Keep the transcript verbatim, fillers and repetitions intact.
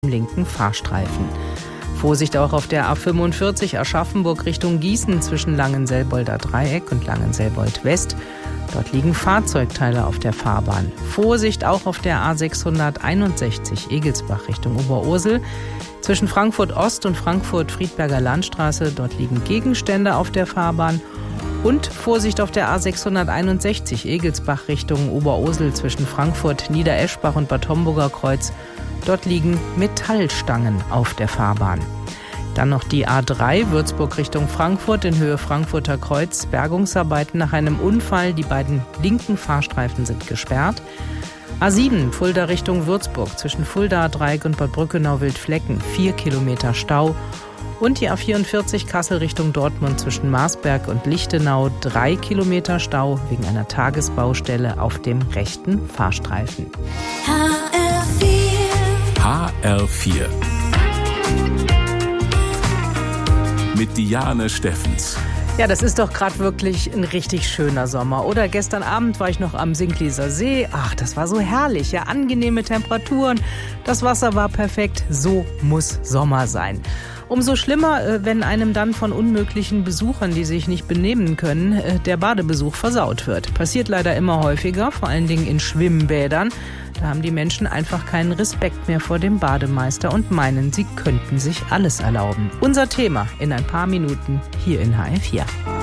linken Fahrstreifen. Vorsicht auch auf der A fünfundvierzig Aschaffenburg Richtung Gießen zwischen Langenselbolder Dreieck und Langenselbold West. Dort liegen Fahrzeugteile auf der Fahrbahn. Vorsicht auch auf der A sechshunderteinundsechzig Egelsbach Richtung Oberursel. Zwischen Frankfurt Ost und Frankfurt Friedberger Landstraße. Dort liegen Gegenstände auf der Fahrbahn. Und Vorsicht auf der A sechshunderteinundsechzig Egelsbach Richtung Oberursel zwischen Frankfurt Niedereschbach und Bad Homburger Kreuz. Dort liegen Metallstangen auf der Fahrbahn. Dann noch die A drei Würzburg Richtung Frankfurt in Höhe Frankfurter Kreuz. Bergungsarbeiten nach einem Unfall. Die beiden linken Fahrstreifen sind gesperrt. A sieben Fulda Richtung Würzburg zwischen Fulda Dreieck und Bad Brückenau-Wildflecken. Vier Kilometer Stau. Und die A vierundvierzig Kassel Richtung Dortmund zwischen Marsberg und Lichtenau. Drei Kilometer Stau wegen einer Tagesbaustelle auf dem rechten Fahrstreifen. H R vier mit Diane Steffens. Ja, das ist doch gerade wirklich ein richtig schöner Sommer. Oder gestern Abend war ich noch am Sinklieser See. Ach, das war so herrlich. Ja, angenehme Temperaturen. Das Wasser war perfekt. So muss Sommer sein. Umso schlimmer, wenn einem dann von unmöglichen Besuchern, die sich nicht benehmen können, der Badebesuch versaut wird. Passiert leider immer häufiger, vor allen Dingen in Schwimmbädern. Da haben die Menschen einfach keinen Respekt mehr vor dem Bademeister und meinen, sie könnten sich alles erlauben. Unser Thema in ein paar Minuten hier in H R vier.